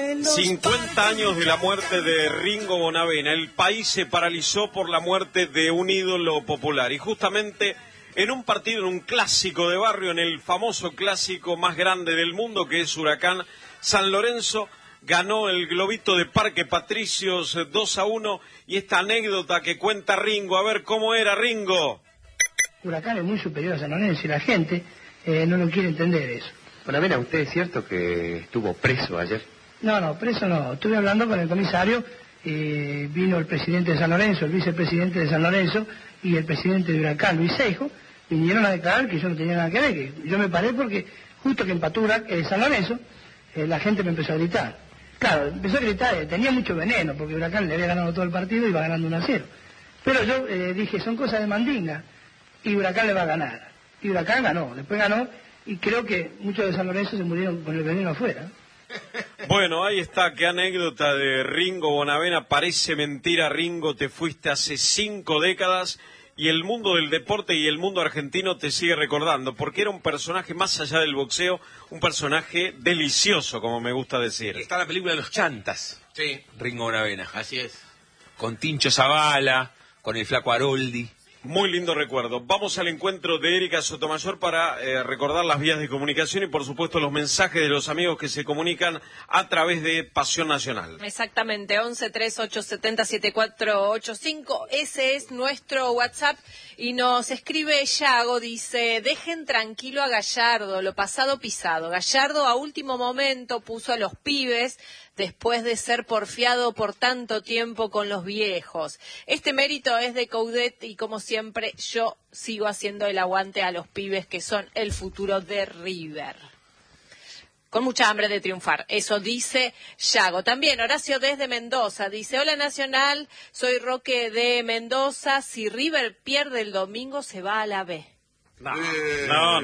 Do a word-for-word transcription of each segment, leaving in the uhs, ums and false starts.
cincuenta años de la muerte de Ringo Bonavena. El país se paralizó por la muerte de un ídolo popular. Y justamente en un partido, en un clásico de barrio, en el famoso clásico más grande del mundo, que es Huracán San Lorenzo, ganó el globito de Parque Patricios dos a uno. Y esta anécdota que cuenta Ringo, a ver cómo era, Ringo. Huracán es muy superior a San Lorenzo y la gente eh, no lo quiere entender eso. Bonavena, ¿usted es cierto que estuvo preso ayer? No, no, preso no. Estuve hablando con el comisario, eh, vino el presidente de San Lorenzo, el vicepresidente de San Lorenzo y el presidente de Huracán, Luis Seijo, vinieron a declarar que yo no tenía nada que ver, que yo me paré porque justo que empató eh, San Lorenzo, eh, la gente me empezó a gritar. Claro, empezó a gritar, eh, tenía mucho veneno, porque Huracán le había ganado todo el partido y iba ganando uno a cero. Pero yo eh, dije, son cosas de mandinga, y Huracán le va a ganar. Y Huracán ganó, después ganó, y creo que muchos de San Lorenzo se murieron con el veneno afuera. Bueno, ahí está, qué anécdota de Ringo Bonavena. Parece mentira, Ringo, te fuiste hace cinco décadas y el mundo del deporte y el mundo argentino te sigue recordando, porque era un personaje más allá del boxeo, un personaje delicioso, como me gusta decir. Está la película de Los Chantas. Sí, Ringo Bonavena. así es. Con Tincho Zavala, con el Flaco Aroldi. Muy lindo recuerdo. Vamos al encuentro de Erika Sotomayor para eh, recordar las vías de comunicación y, por supuesto, los mensajes de los amigos que se comunican a través de Pasión Nacional. Exactamente, once treinta y ocho setenta setenta y cuatro ochenta y cinco. Ese es nuestro WhatsApp. Y nos escribe Yago, dice, dejen tranquilo a Gallardo, lo pasado pisado. Gallardo a último momento puso a los pibes después de ser porfiado por tanto tiempo con los viejos. Este mérito es de Coudet y, como siempre, yo sigo haciendo el aguante a los pibes que son el futuro de River. Con mucha hambre de triunfar, eso dice Yago. También Horacio desde Mendoza dice, hola Nacional, soy Roque de Mendoza, si River pierde el domingo se va a la B. No, no, no,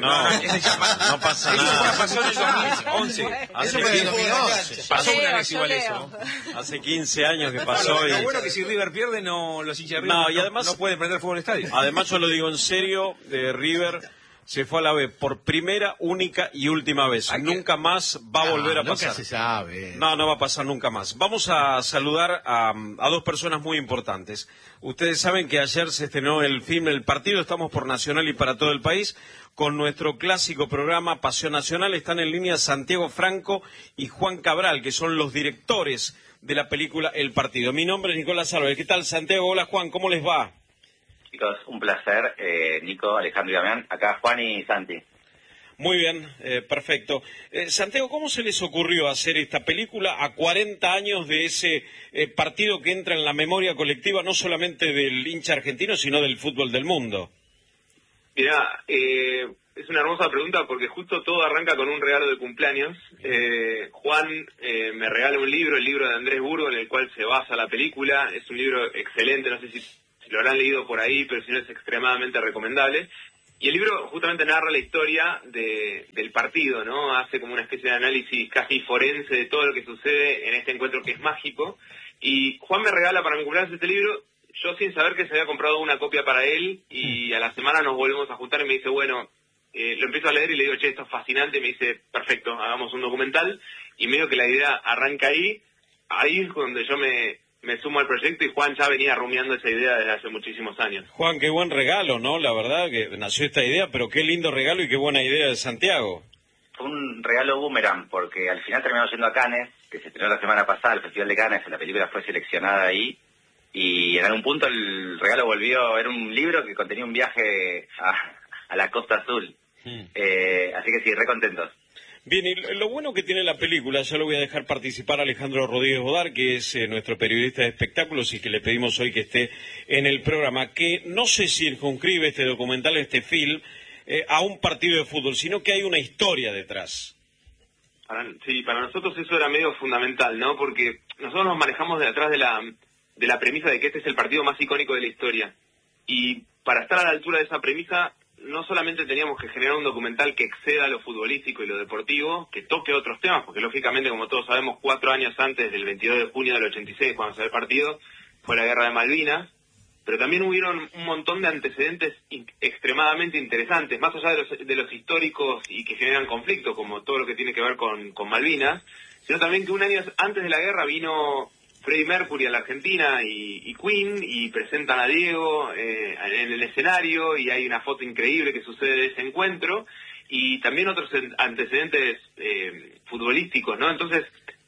no pasa Eso nada. pasó en el dos mil once. Hace, Eso fue en el dos mil once. Pasó Leo, una vez yo igual leo. eso. hace quince años que Lo, pasó. lo y... bueno es que si River pierde, no los hinchas de River No, no, y además- no pueden prender fuego en el estadio. Además, yo lo digo en serio, de River se fue a la B por primera, única y última vez. Hay que- Nunca más va a volver a nunca pasar. se sabe. No, no va a pasar nunca más. Vamos a saludar a, a dos personas muy importantes. Ustedes saben que ayer se estrenó el film El Partido, estamos por Nacional y para todo el país, con nuestro clásico programa Pasión Nacional. Están en línea Santiago Franco y Juan Cabral, que son los directores de la película El Partido. Mi nombre es Nicolás Álvarez. ¿Qué tal, Santiago? Hola, Juan, ¿cómo les va? Chicos, un placer. Eh, Nico, Alejandro y Damián. Acá Juan y Santi. Muy bien, eh, perfecto. Eh, Santiago, ¿cómo se les ocurrió hacer esta película a cuarenta años de ese eh, partido que entra en la memoria colectiva no solamente del hincha argentino, sino del fútbol del mundo? Mirá, eh, es una hermosa pregunta porque justo todo arranca con un regalo de cumpleaños. Eh, Juan eh, me regala un libro, el libro de Andrés Burgo, en el cual se basa la película. Es un libro excelente, no sé si, si lo habrán leído por ahí, pero si no es extremadamente recomendable. Y el libro justamente narra la historia de, del partido, ¿no? Hace como una especie de análisis casi forense de todo lo que sucede en este encuentro que es mágico. Y Juan me regala para mi cumpleaños este libro, yo sin saber que se había comprado una copia para él, y a la semana nos volvemos a juntar y me dice, bueno, eh, lo empiezo a leer y le digo, che, esto es fascinante, y me dice, perfecto, hagamos un documental, y medio que la idea arranca ahí, ahí es donde yo me, me sumo al proyecto, y Juan ya venía rumiando esa idea desde hace muchísimos años. Juan, qué buen regalo, ¿no? La verdad que nació esta idea, pero qué lindo regalo y qué buena idea de Santiago. Fue un regalo boomerang, porque al final terminamos yendo a Cannes, que se estrenó la semana pasada, el Festival de Cannes, la película fue seleccionada ahí, y en algún punto el regalo volvió, era un libro que contenía un viaje a, a la Costa Azul. Hmm. Eh, así que sí, re contentos. Bien, y lo bueno que tiene la película, ya lo voy a dejar participar a Alejandro Rodríguez Bodar, que es eh, nuestro periodista de espectáculos y que le pedimos hoy que esté en el programa, que no se circunscribe este documental, este film, eh, a un partido de fútbol, sino que hay una historia detrás. Para, sí, para nosotros eso era medio fundamental, ¿no? Porque nosotros nos manejamos de atrás de la, de la premisa de que este es el partido más icónico de la historia. Y para estar a la altura de esa premisa, no solamente teníamos que generar un documental que exceda lo futbolístico y lo deportivo, que toque otros temas, porque lógicamente, como todos sabemos, cuatro años antes del veintidós de junio del ochenta y seis, cuando se ve el partido, fue la guerra de Malvinas, pero también hubieron un montón de antecedentes in- extremadamente interesantes, más allá de los, de los históricos y que generan conflicto, como todo lo que tiene que ver con, con Malvinas. sino también que un año antes de la guerra vino Freddie Mercury a la Argentina y, y Queen, y presentan a Diego eh, en el escenario, y hay una foto increíble que sucede de ese encuentro, y también otros antecedentes eh, futbolísticos, ¿no? Entonces,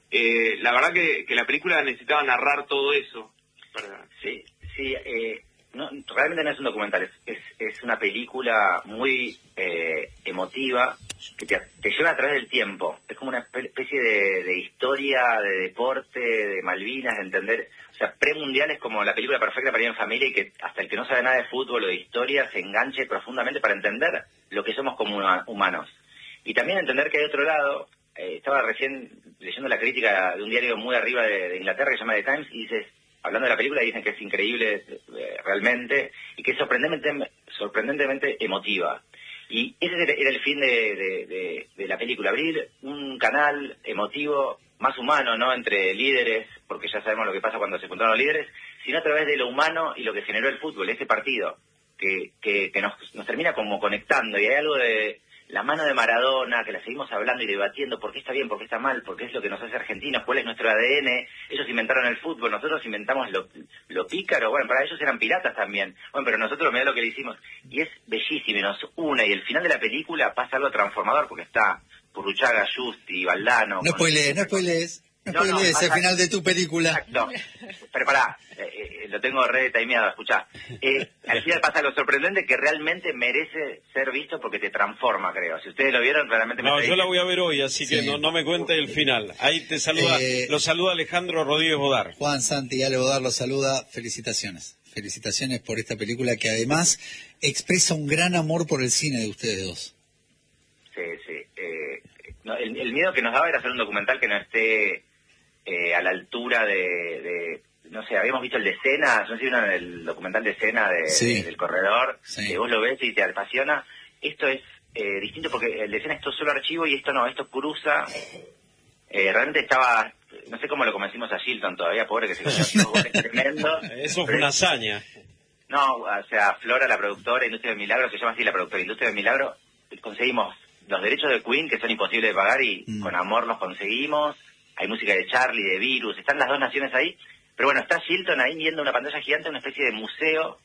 eh, la verdad que, que la película necesitaba narrar todo eso. Para... Sí, sí, eh, no, realmente no es un documental, es, es, es una película muy eh, emotiva, que te, te lleva a través del tiempo. Es como una especie de, de historia, de deporte, de Malvinas, de entender... O sea, premundial es como la película perfecta para ir en familia, y que hasta el que no sabe nada de fútbol o de historia se enganche profundamente para entender lo que somos como humanos. Y también entender que hay otro lado. Eh, estaba recién leyendo la crítica de un diario muy arriba de, de Inglaterra que se llama The Times, y dices, hablando de la película, dicen que es increíble eh, realmente, y que es sorprendentemente, sorprendentemente emotiva. Y ese era el fin de, de, de, de la película, abrir un canal emotivo más humano, no entre líderes, porque ya sabemos lo que pasa cuando se juntaron los líderes, sino a través de lo humano y lo que generó el fútbol, ese partido, que, que, que nos, nos termina como conectando. Y hay algo de la mano de Maradona, que la seguimos hablando y debatiendo, por qué está bien, por qué está mal, por qué es lo que nos hace argentinos, cuál es nuestro A D N. Ellos inventaron el fútbol, nosotros inventamos lo, lo pícaro. Bueno, para ellos eran piratas también. Bueno, pero nosotros mirá lo que le hicimos. Y es bellísimo y nos une, y el final de la película pasa algo transformador, porque está Purruchaga, Justi, Valdano... No spoilees, no spoilees. No, no, no es el final de tu película. Exacto. Pero pará, eh, eh, lo tengo re timeado, escuchá. Eh, al final pasa lo sorprendente, que realmente merece ser visto porque te transforma, creo. Si ustedes lo vieron, realmente... No, me yo la voy a ver hoy, así que sí. no, no me cuente el final. Ahí te saluda, eh, lo saluda Alejandro Rodríguez Bodar. Juan Santi Ale Bodar lo saluda. Felicitaciones. Felicitaciones por esta película que además expresa un gran amor por el cine de ustedes dos. Sí, sí. Eh, no, el, el miedo que nos daba era hacer un documental que no esté... Eh, a la altura de, de, no sé, habíamos visto el de Senna, no sé si vieron el documental de Senna de, sí. de, del corredor, sí. que vos lo ves y te apasiona. Esto es eh, distinto porque el de Senna esto es solo archivo y esto no, esto cruza. Eh, realmente estaba, no sé cómo lo convencimos a Shilton todavía, pobre, que se comió goles tremendo. Eso fue una hazaña. No, o sea, Flora, la productora, Industria del Milagro, se llama así la productora, Industria del Milagro, conseguimos los derechos de Queen, que son imposibles de pagar, y mm. con amor los conseguimos. Hay música de Charlie, de Virus, están las dos naciones ahí. Pero bueno, está Shilton ahí viendo una pantalla gigante, una especie de museo,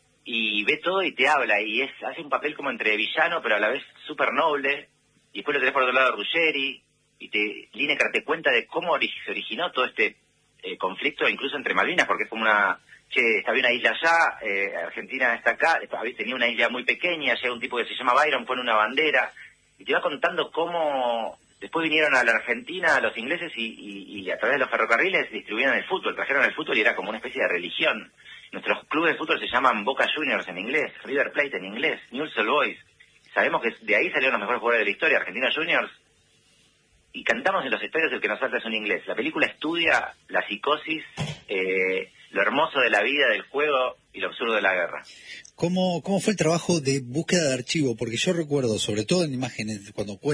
y ve todo y te habla, y es hace un papel como entre villano, pero a la vez súper noble. Y después lo tenés por otro lado a Ruggeri, y te, Lineker te cuenta de cómo se originó todo este eh, conflicto, incluso entre Malvinas, porque es como una... Che, había una isla allá, eh, Argentina está acá, tenía una isla muy pequeña, llega un tipo que se llama Byron, pone una bandera, y te va contando cómo... Después vinieron a la Argentina los ingleses y, y, y a través de los ferrocarriles distribuyeron el fútbol, trajeron el fútbol y era como una especie de religión. Nuestros clubes de fútbol se llaman Boca Juniors en inglés, River Plate en inglés, Newell's Old Boys. Sabemos que de ahí salieron los mejores jugadores de la historia, Argentina Juniors. Y cantamos en los estadios el que nos falta es un inglés. La película estudia la psicosis, eh, lo hermoso de la vida, del juego y lo absurdo de la guerra. ¿Cómo, cómo fue el trabajo de búsqueda de archivo? Porque yo recuerdo, sobre todo en imágenes, cuando